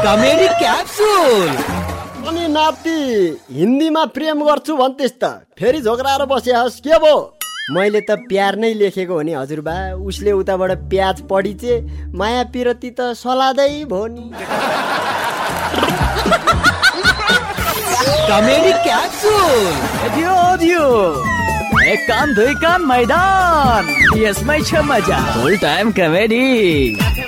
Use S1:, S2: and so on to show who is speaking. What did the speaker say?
S1: Comedy capsule.
S2: अनि नाति हिन्दीमा प्रेम गर्छु भन्थिस् त फेरि झोक्राएर बसिहास् के भो? मैले त प्यार नै लेखेको हो नि हजुरबा। उसले उताबाट प्याज पढिचे माया पिरती त सलादै भो नि।
S1: Comedy capsule.
S3: दियो एक कान दुई कान मैदान, यसमै छ मजा। फुल टाइम कमेडी।